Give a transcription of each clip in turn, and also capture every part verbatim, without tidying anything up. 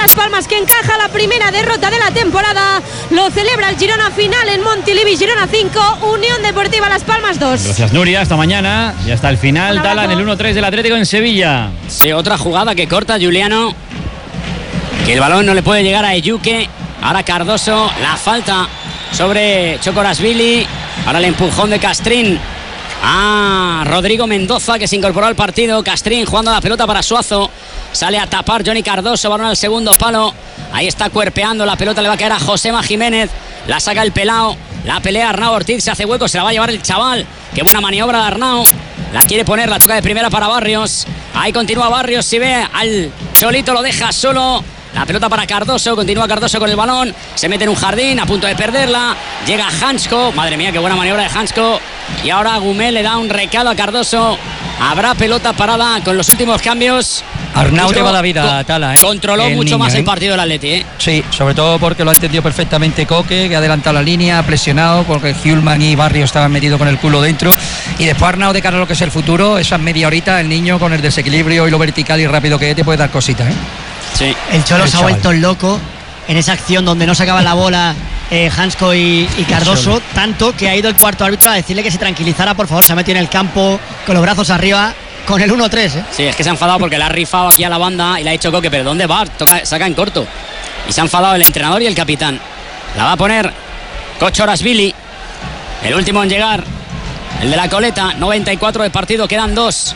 Las Palmas, que encaja la primera derrota de la temporada. Lo celebra el Girona, final en Montilivi. Girona cinco, Unión Deportiva Las Palmas dos. Gracias, Nuria, hasta mañana. Y hasta el final, Tala, en el uno tres del Atlético en Sevilla. Sí, otra jugada que corta Giuliano, que el balón no le puede llegar a Ejuke. Ahora Cardoso, la falta sobre Chocorasvili. Ahora el empujón de Castrín a Rodrigo Mendoza, que se incorporó al partido. Castrín jugando la pelota para Suazo. Sale a tapar Johnny Cardoso, balón al segundo palo. Ahí está cuerpeando, la pelota le va a caer a Josema Jiménez. La saca el pelao, la pelea Arnau Ortiz, se hace hueco, se la va a llevar el chaval. Qué buena maniobra de Arnau. La quiere poner, la toca de primera para Barrios. Ahí continúa Barrios, si ve al Cholito lo deja solo. La pelota para Cardoso, continúa Cardoso con el balón. Se mete en un jardín, a punto de perderla. Llega Hansko, madre mía, qué buena maniobra de Hansko. Y ahora Gumel le da un recado a Cardoso. Habrá pelota parada con los últimos cambios. Arnau lleva la vida a Tala, ¿eh? Controló el mucho niño, más ¿eh? el partido del Atleti, ¿eh? Sí, sobre todo porque lo ha entendido perfectamente Coque, que ha adelantado la línea, ha presionado, porque Hjulman y Barrio estaban metidos con el culo dentro. Y después Arnau, de cara a lo que es el futuro, esas media horita, el niño con el desequilibrio y lo vertical y rápido que es, te puede dar cositas, ¿eh? Sí. El Cholo El se ha chaval. vuelto loco en esa acción donde no sacaba la bola eh, Hansko y, y Cardoso, tanto que ha ido el cuarto árbitro a decirle que se tranquilizara, por favor. Se ha metido en el campo con los brazos arriba con el uno tres, ¿eh? Sí, es que se ha enfadado porque le ha rifado aquí a la banda y le ha dicho Coque, pero ¿dónde va? Toca, saca en corto. Y se ha enfadado el entrenador y el capitán. La va a poner Kochorashvili, el último en llegar, el de la coleta. Noventa y cuatro de partido, quedan dos.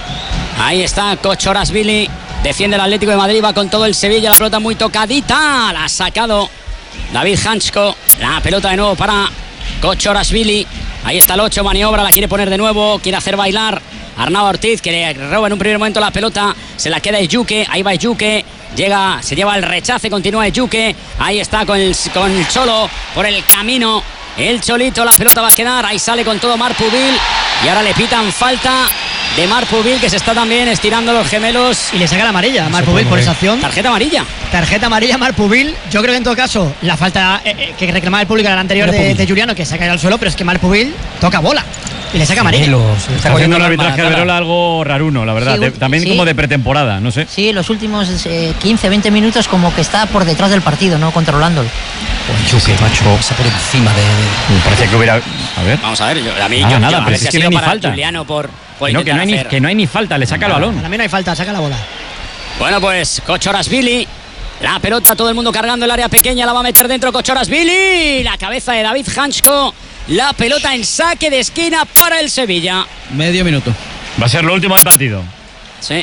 Ahí está Kochorashvili, defiende el Atlético de Madrid, va con todo el Sevilla. La pelota muy tocadita, la ha sacado David Hansko. La pelota de nuevo para Kochorashvili. Ahí está el ocho, maniobra, la quiere poner de nuevo, quiere hacer bailar Arnau Ortiz, que le roba en un primer momento la pelota. Se la queda Ejuke, ahí va Ejuke. Llega, se lleva el rechace, continúa Ejuke. Ahí está con el, con el Cholo por el camino. El Cholito, la pelota va a quedar. Ahí sale con todo Marpubil. Y ahora le pitan falta de Marpubil, que se está también estirando los gemelos. Y le saca la amarilla a Marpubil por esa acción. Tarjeta amarilla. Tarjeta amarilla Marpubil. Yo creo que en todo caso la falta eh, eh, que reclamaba el público era la anterior de, de Giuliano, que se ha caído al suelo, pero es que Marpubil toca bola y le saca amarilla. Está, está haciendo el arbitraje de Verola algo raruno, la verdad. Sí, de, también sí. como de pretemporada, no sé. Sí, los últimos eh, quince, veinte minutos como que está por detrás del partido, ¿no? Controlándolo. Chuque, macho, está por encima de, de... Me parece que hubiera... A ver. Vamos a ver, yo, a mí Nada, yo, nada, yo, a pero ver es si ha que sido no hay ni para falta. Giuliano por, por No, que no, hay ni, hacer. que no hay ni falta, le saca el balón. Para mí no hay falta, saca la bola. Bueno, pues Kochorashvili, la pelota, todo el mundo cargando el área pequeña, la va a meter dentro Kochorashvili, la cabeza de David Hansko, la pelota en saque de esquina para el Sevilla. Medio minuto. Va a ser lo último del partido. Sí.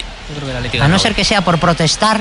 A no ser que sea por protestar.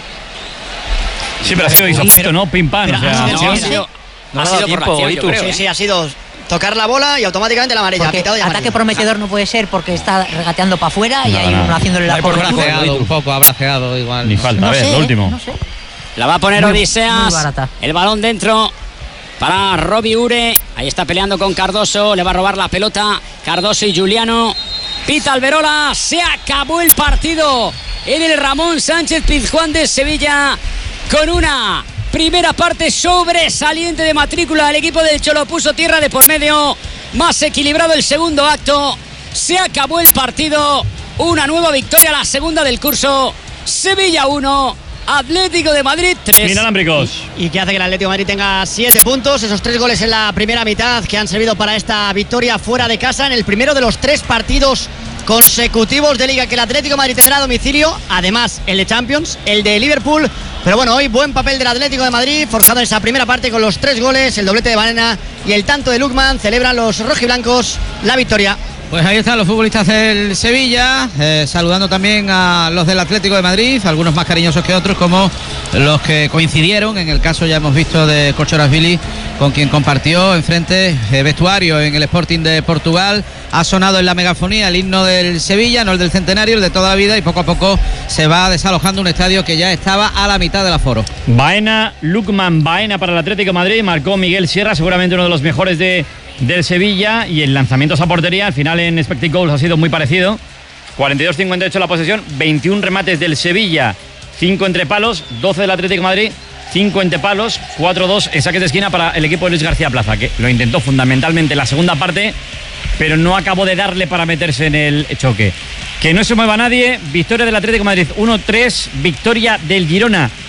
Sí, pero ha sido isopito, ¿no? Pim pam. Pero O sea, ha sido- No, ha sí, sido, No ha le ha sido dado por la tiempo, acción, ¿y yo tú? creo, Sí, ¿eh? sí, ha sido tocar la bola y automáticamente la amarilla. Porque Pitado y ataque amarilla. prometedor no puede ser porque está regateando para afuera y No, hay no. uno haciéndole la Hay por cobertura. braceado un poco, ha braceado igual. ni falta. No A ver, sé, lo último. no sé. La va a poner Muy- Odiseas. muy barata. El balón dentro para Robbie Ure. Ahí está peleando con Cardoso. Le va a robar la pelota Cardoso y Giuliano. Pita Alberola. Se acabó el partido en el Ramón Sánchez Pizjuán de Sevilla, con una primera parte sobresaliente de matrícula. El equipo del Cholo puso tierra de por medio. Más equilibrado el segundo acto. Se acabó el partido. Una nueva victoria, la segunda del curso. Sevilla uno, Atlético de Madrid tres. Inalámbricos. Y que hace que el Atlético de Madrid tenga siete puntos. Esos tres goles en la primera mitad que han servido para esta victoria fuera de casa en el primero de los tres partidos consecutivos de Liga que el Atlético de Madrid tendrá a domicilio. Además, el de Champions, el de Liverpool. Pero bueno, hoy buen papel del Atlético de Madrid, forjado en esa primera parte con los tres goles, el doblete de Baena y el tanto de Lukman. Celebran los rojiblancos la victoria. Pues ahí están los futbolistas del Sevilla, eh, saludando también a los del Atlético de Madrid, algunos más cariñosos que otros, como los que coincidieron. En el caso ya hemos visto de Kochorashvili, con quien compartió enfrente eh, vestuario en el Sporting de Portugal. Ha sonado en la megafonía el himno del Sevilla, no el del centenario, el de toda la vida, y poco a poco se va desalojando un estadio que ya estaba a la mitad del aforo. Baena, Lukman Baena para el Atlético de Madrid. Marcó Miguel Sierra, seguramente uno de los mejores de, del Sevilla. Y el lanzamiento a portería, al final en expected goals ha sido muy parecido. cuarenta y dos cincuenta y ocho la posesión, veintiún remates del Sevilla, cinco entre palos, doce del Atlético de Madrid, cinco entre palos, cuatro dos en saques de esquina para el equipo de Luis García Plaza, que lo intentó fundamentalmente en la segunda parte, pero no acabó de darle para meterse en el choque. Que no se mueva nadie. Victoria del Atlético de Madrid uno tres, victoria del Girona